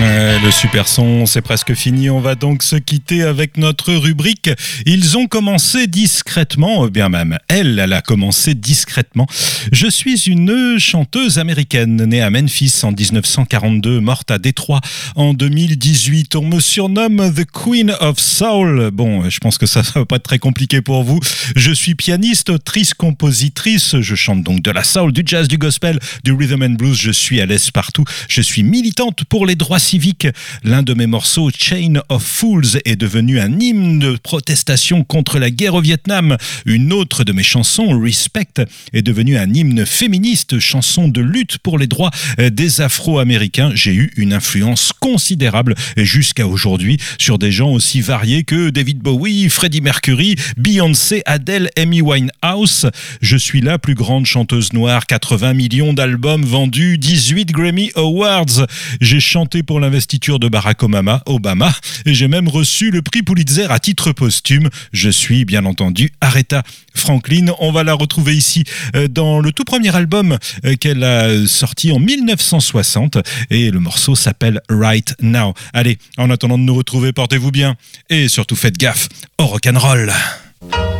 Le super son, c'est presque fini. On va donc se quitter avec notre rubrique. Ils ont commencé discrètement, bien même elle a commencé discrètement. Je suis une chanteuse américaine née à Memphis en 1942, morte à Détroit en 2018. On me surnomme The Queen of Soul. Bon, je pense que ça va pas être très compliqué pour vous. Je suis pianiste, autrice, compositrice. Je chante donc de la soul, du jazz, du gospel, du rhythm and blues. Je suis à l'aise partout. Je suis militante pour les droits civiques. L'un de mes morceaux, Chain of Fools, est devenu un hymne de protestation contre la guerre au Vietnam. Une autre de mes chansons, Respect, est devenue un hymne féministe, chanson de lutte pour les droits des Afro-Américains. J'ai eu une influence considérable jusqu'à aujourd'hui sur des gens aussi variés que David Bowie, Freddie Mercury, Beyoncé, Adele, Amy Winehouse. Je suis la plus grande chanteuse noire, 80 millions d'albums vendus, 18 Grammy Awards. J'ai chanté pour l'investiture de Barack Obama et j'ai même reçu le prix Pulitzer à titre posthume. Je suis bien entendu Aretha Franklin. On va la retrouver ici dans le tout premier album qu'elle a sorti en 1960 et le morceau s'appelle Right Now. Allez, en attendant de nous retrouver, portez-vous bien et surtout faites gaffe au rock'n'roll.